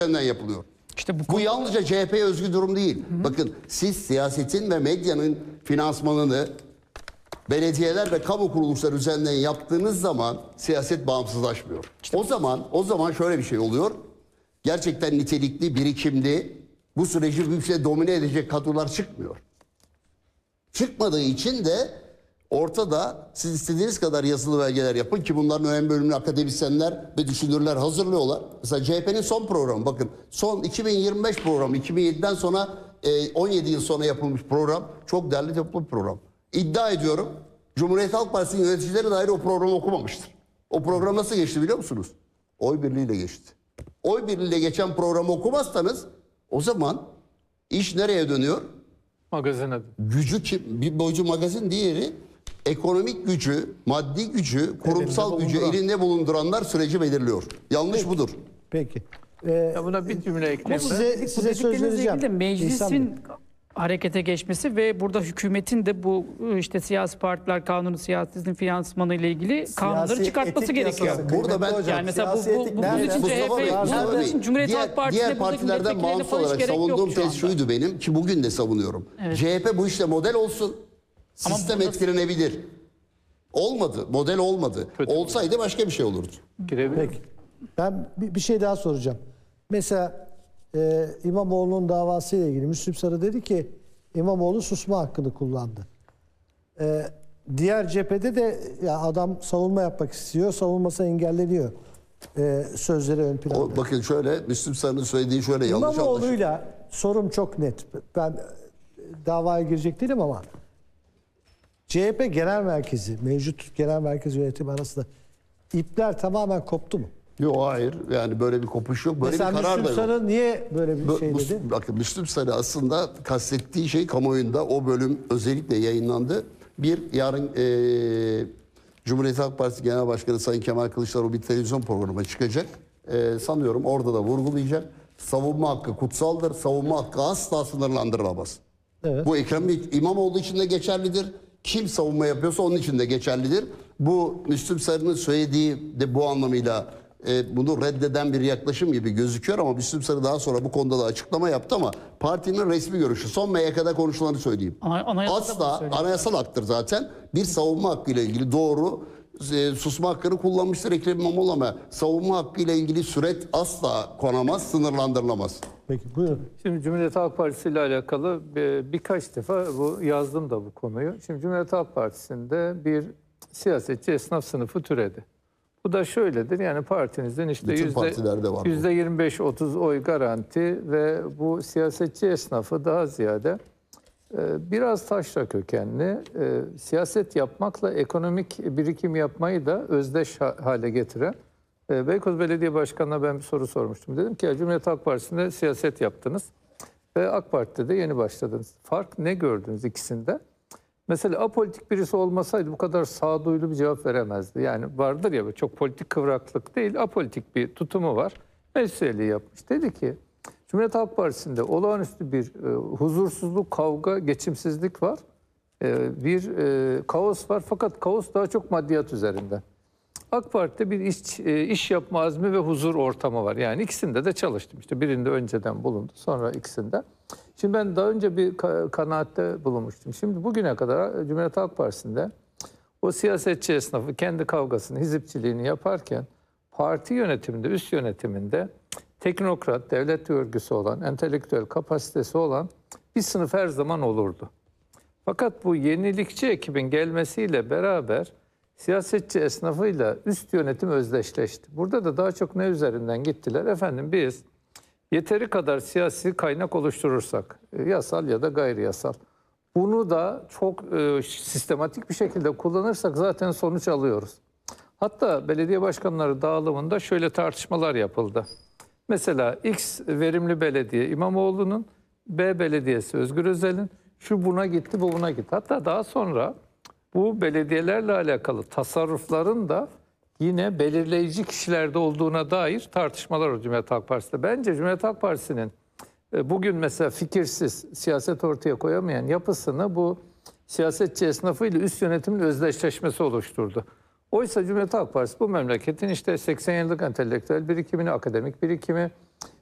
üzerinden yapılıyor. İşte Bu yalnızca CHP'ye özgü durum değil. Bakın siz siyasetin ve medyanın finansmanını belediyeler ve kamu kuruluşları üzerinden yaptığınız zaman siyaset bağımsızlaşmıyor. O zaman şöyle bir şey oluyor. Gerçekten nitelikli, birikimli, bu süreci bir şey domine edecek kadrolar çıkmıyor. Çıkmadığı için de ortada siz istediğiniz kadar yazılı belgeler yapın ki bunların önemli bölümünü akademisyenler ve düşünürler hazırlıyorlar. Mesela CHP'nin son programı bakın son 2025 programı 2007'den sonra 17 yıl sonra yapılmış program çok derli toplu bir program. İddia ediyorum Cumhuriyet Halk Partisi'nin yöneticileri dair o programı okumamıştır. O program nasıl geçti biliyor musunuz? Oy birliğiyle geçti. Oy birliğiyle geçen programı okumazsanız o zaman iş nereye dönüyor? magazin adı. Gücü kim? Bir boycu magazin, diğeri ekonomik gücü, maddi gücü, kurumsal gücü elinde bulunduranlar süreci belirliyor. Yanlış budur. Peki. Ya buna bir cümle ekleyeyim. Size söz vereceğim. ilgili meclisin harekete geçmesi ve burada hükümetin de bu işte siyasi partiler kanunu siyasetin finansmanı ile ilgili kanunları çıkartması gerekiyor. Burada ben Yani mesela bu için Mustafa Bey, için Cumhuriyet Halk Partisi'ne diğer partilerden bağımsız olarak savunduğum tez şuydu benim ki bugün de savunuyorum. Evet. CHP bu işte model olsun. Sistem burada etkilenebilir. Olmadı. Model olmadı. Kötü Olsaydı başka bir şey olurdu. Girebilir. Peki. Ben bir şey daha soracağım. Mesela İmamoğlu'nun davasıyla ilgili Müslüm Sarı dedi ki İmamoğlu susma hakkını kullandı. Diğer cephede de ya adam savunma yapmak istiyor, savunması engelleniyor. Sözleri ön planda. Bakın şöyle Müslüm Sarı'nın söylediği şöyle yanlış anlaşılıyor. İmamoğlu'yla sorum çok net. Ben davaya girecek değilim ama CHP genel merkezi, mevcut genel merkez yönetimi arasında ipler tamamen koptu mu? Yok hayır. Yani böyle bir kopuş yok. Böyle Mesela bir karar da Müslüm yok. Sarı niye böyle bir şey dedi? Bakın Müslüm Sarı aslında kastettiği şey kamuoyunda o bölüm özellikle yayınlandı. Yarın Cumhuriyet Halk Partisi Genel Başkanı Sayın Kemal Kılıçdaroğlu bir televizyon programına çıkacak. Sanıyorum orada da vurgulayacak. Savunma hakkı kutsaldır. Savunma hakkı asla sınırlandırılamaz. Evet. Bu Ekrem İmamoğlu için de geçerlidir. Kim savunma yapıyorsa onun için de geçerlidir. Bu Müslüm Sarı'nın söylediği de bu anlamıyla bunu reddeden bir yaklaşım gibi gözüküyor ama Müslüm Sarı daha sonra bu konuda da açıklama yaptı ama partinin resmi görüşü son MYK'da konuşulanı söyleyeyim. Asla anayasal haktır zaten bir savunma hakkı ile ilgili doğru susma hakkını kullanmıştır Ekrem İmamoğlu ama savunma hakkı ile ilgili süret asla konamaz, sınırlandırılamaz. Peki buyurun. Şimdi Cumhuriyet Halk Partisi ile alakalı birkaç defa yazdım da bu konuyu. Şimdi Cumhuriyet Halk Partisi'nde bir siyasetçi esnaf sınıfı türedi. Bu da şöyledir yani partinizin işte %25-30 oy garanti ve bu siyasetçi esnafı daha ziyade biraz taşra kökenli siyaset yapmakla ekonomik birikim yapmayı da özdeş hale getiren Beykoz Belediye Başkanı'na ben bir soru sormuştum. Dedim ki ya Cumhuriyet Halk Partisi'nde siyaset yaptınız ve AK Parti'de de yeni başladınız. Fark ne gördünüz ikisinde? Mesela apolitik birisi olmasaydı bu kadar sağduyulu bir cevap veremezdi. Yani vardır ya çok politik kıvraklık değil, apolitik bir tutumu var. Meclis üyeliği yapmış. Dedi ki Cumhuriyet Halk Partisi'nde olağanüstü bir huzursuzluk, kavga, geçimsizlik var. Bir kaos var fakat kaos daha çok maddiyat üzerinden. AK Parti'de bir iş yapma azmi ve huzur ortamı var. Yani ikisinde de çalıştım. İşte birinde önceden bulundu, sonra ikisinde. Şimdi ben daha önce bir kanaatte bulunmuştum. Şimdi bugüne kadar Cumhuriyet Halk Partisi'nde o siyasetçi esnafı kendi kavgasını, hizipçiliğini yaparken parti yönetiminde, üst yönetiminde teknokrat, devlet görgüsü olan, entelektüel kapasitesi olan bir sınıf her zaman olurdu. Fakat bu yenilikçi ekibin gelmesiyle beraber siyasetçi esnafıyla üst yönetim özdeşleşti. Burada da daha çok ne üzerinden gittiler? Efendim biz yeteri kadar siyasi kaynak oluşturursak, yasal ya da gayri yasal, bunu da çok sistematik bir şekilde kullanırsak zaten sonuç alıyoruz. Hatta belediye başkanları dağılımında şöyle tartışmalar yapıldı. Mesela X verimli belediye İmamoğlu'nun, B belediyesi Özgür Özel'in, şu buna gitti, bu buna gitti. Hatta daha sonra bu belediyelerle alakalı tasarrufların da yine belirleyici kişilerde olduğuna dair tartışmalar var Cumhuriyet Halk Partisi'de. Bence Cumhuriyet Halk Partisi'nin bugün mesela fikirsiz, siyaset ortaya koyamayan yapısını bu siyasetçi esnafıyla üst yönetimin özdeşleşmesi oluşturdu. Oysa Cumhuriyet Halk Partisi bu memleketin işte 80 yıllık entelektüel birikimini, akademik birikimi,